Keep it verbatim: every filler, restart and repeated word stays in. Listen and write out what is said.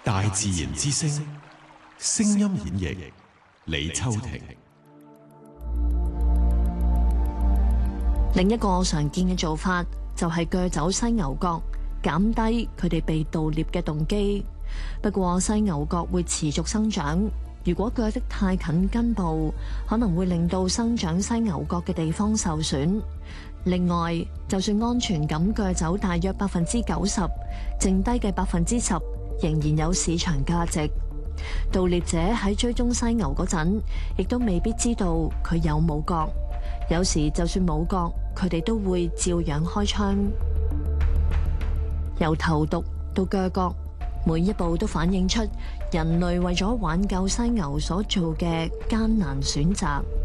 大自然之聲，聲音演繹，李秋婷。 另一個常見嘅做法就係鋸走犀牛角，減低佢哋被盜獵嘅動機。不過犀牛角會持續生長，如果鋸得太近根部，可能會令到生長犀牛角嘅地方受損。另外，就算安全咁鋸走大約百分之九十，剩低嘅百分之十仍然有市場價值。盜獵者喺追蹤犀牛嗰陣，亦都未必知道佢有冇角。有時就算冇角，佢哋都會照樣開槍。由投毒到鋸角，每一步都反映出人類為咗挽救犀牛所做嘅艱難選擇。